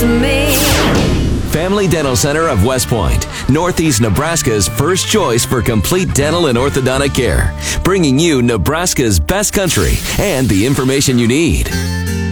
to me. Family Dental Center of West Point, Northeast Nebraska's first choice for complete dental and orthodontic care, bringing you Nebraska's best country and the information you need.